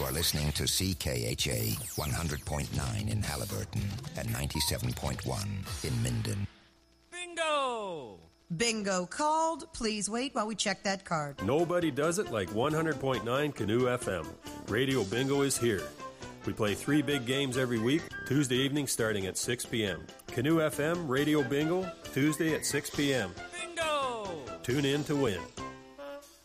are listening to CKHA 100.9 in Halliburton and 97.1 in Minden. Bingo! Bingo called. Please wait while we check that card. Nobody does it like 100.9 Canoe FM. Radio Bingo is here. We play 3 big games every week, Tuesday evening starting at 6 p.m. Canoe FM Radio Bingo, Tuesday at 6 p.m. Bingo! Tune in to win.